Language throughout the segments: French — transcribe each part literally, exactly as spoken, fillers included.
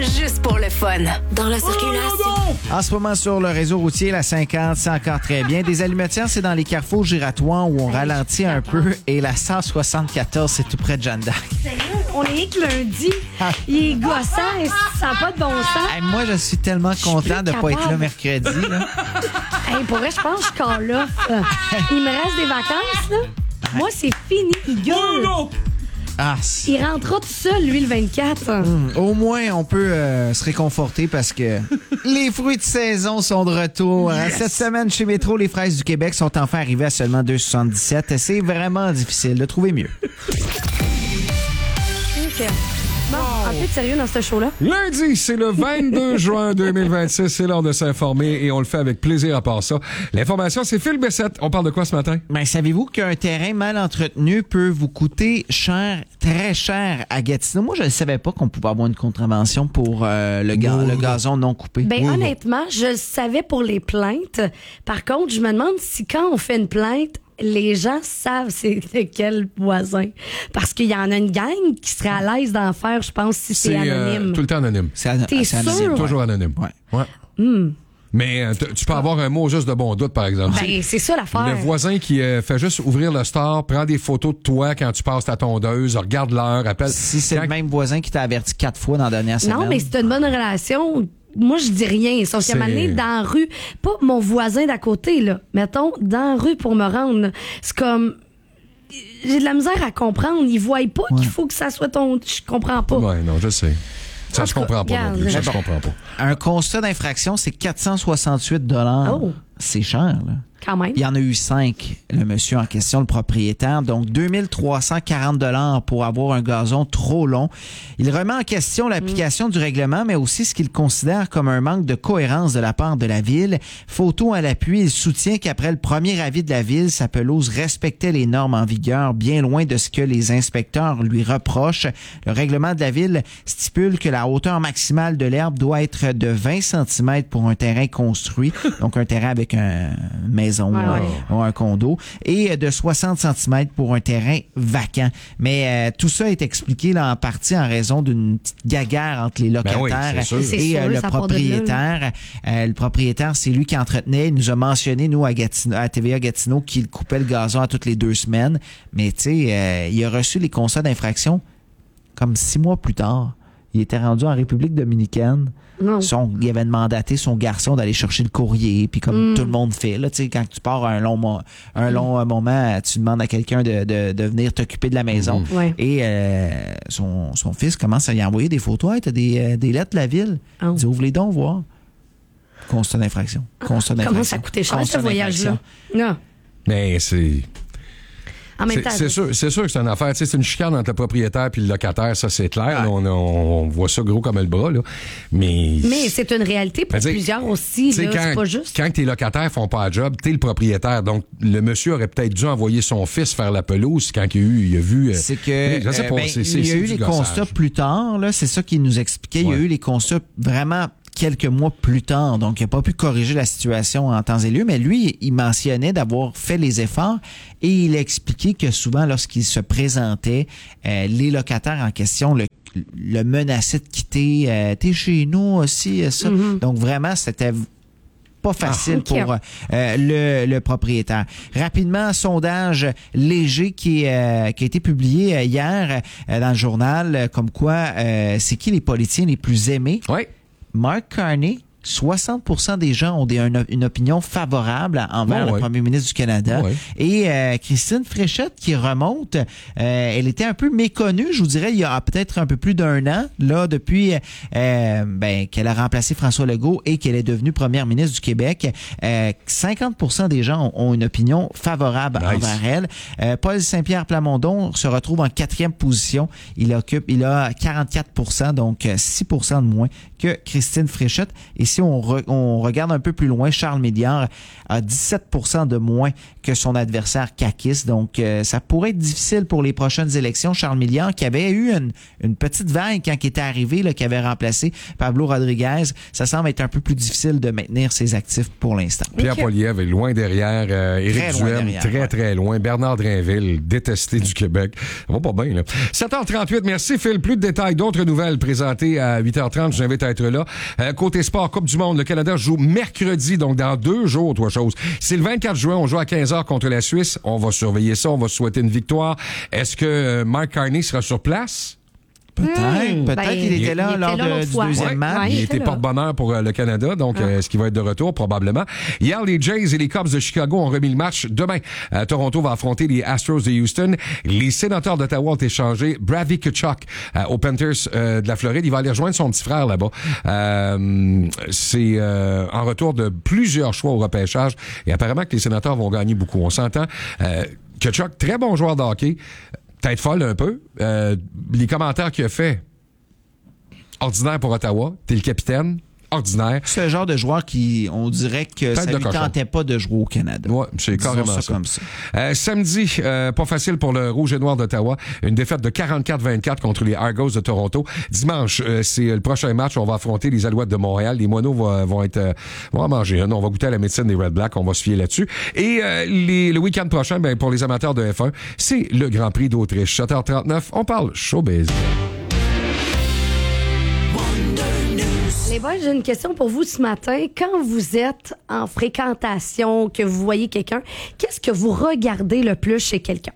juste pour le fun. Dans la circulation. En ce moment, sur le réseau routier, la cinquante, c'est encore très bien. Des allumettes, c'est dans les carrefours giratoires où on ralentit un peu. Et la cent soixante-quatorze, c'est tout près de Jeanne d'Arc. Sérieux? On est que lundi. Il est gossant et ça n'a pas de bon sens. Hey, moi, je suis tellement content de ne pas être là mercredi. Là. Hey, pour vrai, je pense que je suis encore là. Il me reste des vacances, là. Moi, c'est fini. Il gueule. Ah, il rentrera tout seul, lui, le vingt-quatre. Hum, au moins, on peut euh, se réconforter parce que les fruits de saison sont de retour. Hein? Yes. Cette semaine, chez Métro, les fraises du Québec sont enfin arrivées à seulement deux soixante-dix-sept. C'est vraiment difficile de trouver mieux. OK. Bon, un peu de sérieux dans ce show-là. Lundi, c'est le vingt-deux juin deux mille vingt-six. C'est l'heure de s'informer et on le fait avec plaisir à part ça. L'information, c'est Phil Bessette. On parle de quoi ce matin? Ben, savez-vous qu'un terrain mal entretenu peut vous coûter cher, très cher à Gatineau? Moi, je ne savais pas qu'on pouvait avoir une contravention pour euh, le, ga- oui. le gazon non coupé. Ben, oui, honnêtement, je le savais pour les plaintes. Par contre, je me demande si quand on fait une plainte, les gens savent c'est lequel voisin. Parce qu'il y en a une gang qui serait à l'aise d'en faire, je pense, si c'est, c'est anonyme. Euh, tout le temps anonyme. C'est, an- T'es c'est sûr? anonyme. Toujours anonyme. Ouais. Ouais. Mm. Mais euh, t- tu peux avoir un mot juste de bon doute, par exemple. Ben, c'est ça l'affaire. Le voisin qui euh, fait juste ouvrir le store, prend des photos de toi quand tu passes ta tondeuse, regarde l'heure, appelle. Si c'est quand... le même voisin qui t'a averti quatre fois dans la dernière semaine. Non, mais c'est une bonne relation. Moi, je dis rien. Sauf qu'à un moment donné, dans la rue, pas mon voisin d'à côté, là. Mettons, dans la rue pour me rendre. C'est comme. J'ai de la misère à comprendre. Ils voient pas ouais. qu'il faut que ça soit ton. Je comprends pas. Ouais, non, je sais. Ça, je comprends pas non plus. Ça, je comprends pas. Un constat d'infraction, c'est quatre cent soixante-huit dollars. Oh. C'est cher, là. Quand même. Il y en a eu cinq, le monsieur en question, le propriétaire. Donc, deux mille trois cent quarante dollars pour avoir un gazon trop long. Il remet en question l'application mmh. du règlement, mais aussi ce qu'il considère comme un manque de cohérence de la part de la Ville. Photo à l'appui, il soutient qu'après le premier avis de la Ville, sa pelouse respectait les normes en vigueur, bien loin de ce que les inspecteurs lui reprochent. Le règlement de la Ville stipule que la hauteur maximale de l'herbe doit être de vingt centimètres pour un terrain construit, donc un terrain avec un maison. Ouais, ouais. Ou un condo, et de soixante centimètres pour un terrain vacant. Mais euh, tout ça est expliqué là, en partie en raison d'une petite gaguerre entre les locataires ben oui, c'est sûr. et c'est euh, sûr, le propriétaire. Euh, le propriétaire, c'est lui qui entretenait. Il nous a mentionné, nous, à, Gatineau, à T V A Gatineau, qu'il coupait le gazon à toutes les deux semaines. Mais tu sais, euh, il a reçu les constats d'infraction comme six mois plus tard. Il était rendu en République dominicaine. Son, il avait mandaté son garçon d'aller chercher le courrier, puis comme mm. tout le monde fait, là, tu sais, quand tu pars un long, mo- un mm. long moment, tu demandes à quelqu'un de, de, de venir t'occuper de la maison. Mm. Ouais. Et euh, son, son fils commence à y envoyer des photos. Hey, t'as des, euh, des lettres de la ville. Oh. Il dit, ouvre les dons, voir. Constat d'infraction. Constat d'infraction. Comment ça coûtait cher, ce voyage-là? Non. Mais c'est... C'est, c'est, sûr, c'est sûr que c'est une affaire. C'est une chicane entre le propriétaire et le locataire, ça c'est clair. Ouais. Là, on, on voit ça gros comme le bras. Là. Mais, mais c'est une réalité pour plusieurs aussi. Là, quand, c'est pas juste. Quand tes locataires font pas le job, t'es le propriétaire. Donc le monsieur aurait peut-être dû envoyer son fils faire la pelouse quand il a, eu, il a vu. C'est que je sais pas, euh, ben, c'est, c'est, il y a c'est eu les gossage. constats plus tard. Là, c'est ça qu'il nous expliquait. Ouais. Il y a eu les constats vraiment quelques mois plus tard. Donc, il n'a pas pu corriger la situation en temps et lieu, mais lui, il mentionnait d'avoir fait les efforts et il a expliqué que souvent, lorsqu'il se présentait, euh, les locataires en question le, le menaçaient de quitter. Euh, T'es chez nous aussi, ça. Mm-hmm. Donc, vraiment, c'était pas facile ah, okay. pour euh, le, le propriétaire. Rapidement, un sondage léger qui, euh, qui a été publié euh, hier euh, dans le journal, euh, comme quoi euh, c'est qui les politiciens les plus aimés? Oui. Mark Carney, soixante pour cent des gens ont des, une, une opinion favorable envers oh, le ouais. premier ministre du Canada. Oh, ouais. Et euh, Christine Fréchette qui remonte, euh, elle était un peu méconnue, je vous dirais, il y a peut-être un peu plus d'un an, là, depuis euh, ben, qu'elle a remplacé François Legault et qu'elle est devenue première ministre du Québec. Euh, cinquante pour cent des gens ont, ont une opinion favorable nice. envers elle. Euh, Paul Saint-Pierre Plamondon se retrouve en quatrième position. Il occupe, il a quarante-quatre pour cent, donc six pour cent de moins que Christine Fréchette. Et si on, re, on regarde un peu plus loin, Charles Médiard a dix-sept pour cent de moins que son adversaire caquiste. Donc, euh, ça pourrait être difficile pour les prochaines élections. Charles Milliard, qui avait eu une, une petite vague quand il était arrivé, là, qui avait remplacé Pablo Rodriguez, ça semble être un peu plus difficile de maintenir ses actifs pour l'instant. Pierre Poilievre est loin derrière. Euh, Éric Très Duhem, loin derrière, très, ouais. très loin. Bernard Drainville, détesté du Québec. Ça va pas bien, là. sept heures trente-huit, merci Phil. Plus de détails, d'autres nouvelles présentées à huit heures trente. Je vous invite à être là. Euh, côté sport, Coupe du Monde, le Canada joue mercredi, donc dans deux jours, trois choses. C'est le vingt-quatre juin, on joue à quinze heures contre la Suisse. On va surveiller ça, on va souhaiter une victoire. Est-ce que euh, Mark Carney sera sur place? Peut-être. Mmh, Peut-être ben, qu'il était il là était lors là de- l'autre du fois. deuxième Ouais, match. ouais. Il il était était là. porte-bonheur pour euh, le Canada, donc Ah. euh, est-ce qu'il va être de retour? Probablement. Hier, les Jays et les Cubs de Chicago ont remis le match. Demain, euh, Toronto va affronter les Astros de Houston. Les sénateurs d'Ottawa ont échangé Bradley Tkachuk euh, aux Panthers euh, de la Floride. Il va aller rejoindre son petit frère là-bas. Euh, c'est euh, en retour de plusieurs choix au repêchage. Et apparemment que les sénateurs vont gagner beaucoup. On s'entend. Euh, Tkachuk, très bon joueur de hockey. Tête folle un peu. Euh, les commentaires qu'il a fait... Ordinaire pour Ottawa. T'es le capitaine. Ordinaire. C'est le genre de joueur qui, on dirait que Tête ça de lui cochon. tentait pas de jouer au Canada. Ouais, c'est Disons carrément ça ça. comme ça. Euh, samedi, euh, pas facile pour le Rouge et Noir d'Ottawa. Une défaite de quarante-quatre vingt-quatre contre les Argos de Toronto. Dimanche, euh, c'est le prochain match. On va affronter les Alouettes de Montréal. Les Moineaux vont, vont être euh, vont en manger. Hein. On va goûter à la médecine des Red Blacks. On va se fier là-dessus. Et euh, les, le week-end prochain, ben, pour les amateurs de F un, c'est le Grand Prix d'Autriche. sept heures trente-neuf, on parle showbiz. Les boys, j'ai une question pour vous ce matin. Quand vous êtes en fréquentation, que vous voyez quelqu'un, qu'est-ce que vous regardez le plus chez quelqu'un?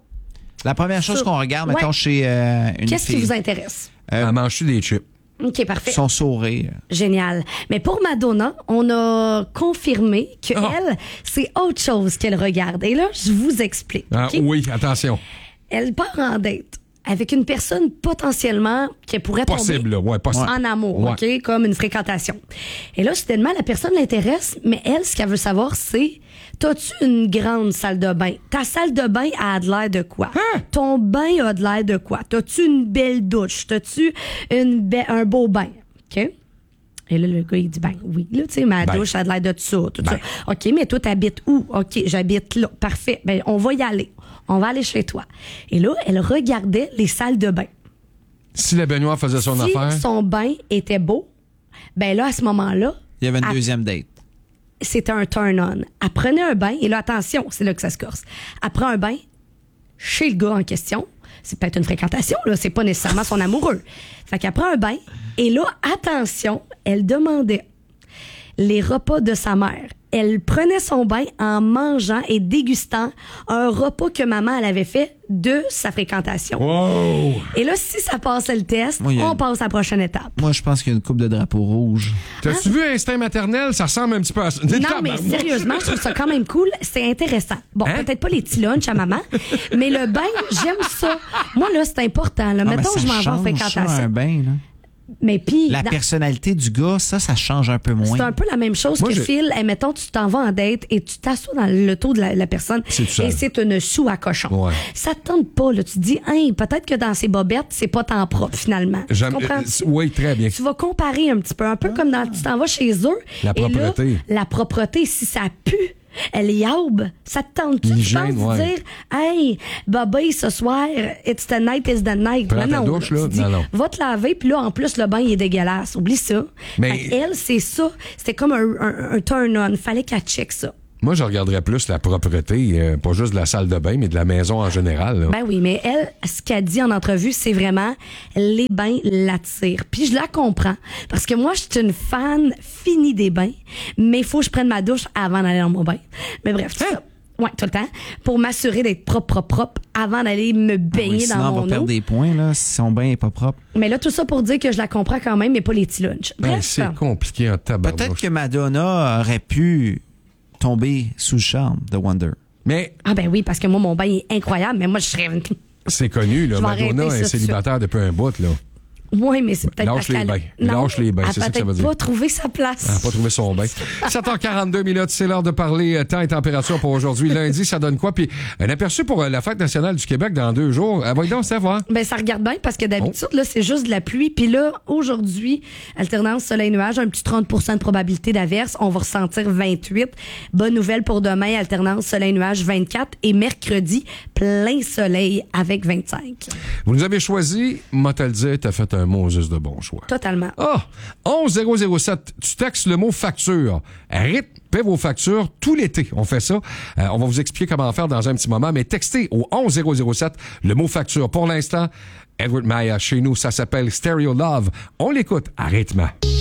La première chose Ça- qu'on regarde, Ouais. mettons, chez euh, une Qu'est-ce qui fille, vous intéresse? Euh, Elle mange des chips. OK, parfait. son sourire. Génial. Mais pour Madonna, on a confirmé que Ah. elle, c'est autre chose qu'elle regarde. Et là, je vous explique. Ah, OK? oui, attention. Elle part en date avec une personne potentiellement qui pourrait Possible, là. Ouais, possible. tomber en amour, Ouais. OK? Comme une fréquentation. Et là, soudainement, la personne l'intéresse, mais elle, ce qu'elle veut savoir, c'est t'as-tu une grande salle de bain? Ta salle de bain a de l'air de quoi? Hein? Ton bain a de l'air de quoi? T'as-tu une belle douche? T'as-tu une be- un beau bain? OK? Et là, le gars, il dit, ben oui, là, tu sais, ma Ben. douche a de l'air de ça, tout Ben. ça. OK, mais toi, t'habites où? OK, j'habite là. Parfait. Ben, on va y aller. On va aller chez toi. Et là, elle regardait les salles de bain. Si la baignoire faisait son Si affaire... son bain était beau, ben là, à ce moment-là, Il y avait une elle- deuxième date. c'était un turn-on. Elle prenait un bain, et là, attention, c'est là que ça se corse. Elle prend un bain chez le gars en question. C'est peut-être une fréquentation, là. C'est pas nécessairement son amoureux. Fait qu'elle prend un bain, et là, attention, elle demandait les repas de sa mère. Elle prenait son bain en mangeant et dégustant un repas que maman elle avait fait de sa fréquentation. Wow! Et là, si ça passait le test, Oui, il y a on une- passe à la prochaine étape. Moi, je pense qu'il y a une coupe de drapeau rouge. T'as-tu vu Instinct maternel? Ça ressemble un petit peu à ça. Non, mais sérieusement, je trouve ça quand même cool. C'est intéressant. Bon, Hein? peut-être pas les petits lunchs à maman, mais le bain, j'aime ça. Moi, là, c'est important. Là. Ah, mais Mettons, ça je m'en vais en change, fréquentation. ça, un bain, là. Mais puis, La dans- personnalité du gars, ça, ça change un peu moins. c'est un peu la même chose Moi, que je- Phil. Hey, mettons, tu t'en vas en date et tu t'assois dans le dos de la, la personne C'est tout seul. et c'est une sou à cochon. Ouais. Ça te tente pas. Là. Tu te dis, hey, peut-être que dans ses bobettes, c'est pas tant propre finalement. Tu J'aime- comprends? euh, oui, très bien. Tu vas comparer un petit peu, un peu comme dans tu t'en vas chez eux. La et là, propreté. la propreté, si ça pue, elle yaube, ça te tente-tu? Tu L'hygiène, penses ouais. dire, hey, Bobby, ce soir, it's the night, it's the night. Prends Mais ta non, douche, là. tu dis, Non, non. va te laver, puis là, en plus, le bain, il est dégueulasse. Oublie ça. Mais- Fait qu'elle, c'est ça. C'était comme un, un, un turn-on. Fallait qu'elle check ça. Moi, je regarderais plus la propreté, euh, pas juste de la salle de bain, mais de la maison en général. Là. Ben oui, mais elle, ce qu'elle dit en entrevue, c'est vraiment les bains l'attirent. Puis je la comprends. Parce que moi, je suis une fan finie des bains, mais il faut que je prenne ma douche avant d'aller dans mon bain. Mais bref, tout Hein? ça. Ouais, tout le temps. Pour m'assurer d'être propre, propre, propre avant d'aller me Oui, baigner sinon, dans on va mon perdre eau. des points, là, si son bain est pas propre. Mais là, tout ça pour dire que je la comprends quand même, mais pas les petits lunchs. Ben, Bref, c'est compliqué en tabarnouche. Peut-être que Madonna aurait pu tomber sous le charme de Wonder. Mais ah ben oui, parce que moi, mon bain est incroyable, mais moi, je serais... c'est connu, là. Je vais Madonna arrêter ça est tout de célibataire depuis un bout, là. Oui, mais c'est peut-être Lâche parce les qu'elle... bains. Non, Lâche les bains, elle c'est a ça que ça veut peut-être dire. pas trouvé sa place. Elle n'a pas trouvé son bain. sept heures quarante-deux minutes, c'est l'heure de parler euh, temps et température pour aujourd'hui. Lundi, ça donne quoi? Puis un aperçu pour euh, la fête nationale du Québec dans deux jours. Euh, voyons donc, ça va. Ben, ça regarde bien parce que d'habitude, là, c'est juste de la pluie. Puis là, aujourd'hui, alternance soleil-nuage, un petit trente pour cent de probabilité d'averse. On va ressentir vingt-huit. Bonne nouvelle pour demain, alternance soleil-nuage vingt-quatre. Et mercredi, plein soleil avec vingt-cinq. Vous nous avez choisi, moi te le dire, t'as fait un Moses de bon choix. Totalement. Ah! onze zéro zéro sept, tu textes le mot facture. Rythme, paie vos factures tout l'été. On fait ça. Euh, on va vous expliquer comment faire dans un petit moment, mais textez au onze zéro zéro sept le mot facture. Pour l'instant, Edward Maya, chez nous, ça s'appelle Stereo Love. On l'écoute à rythme.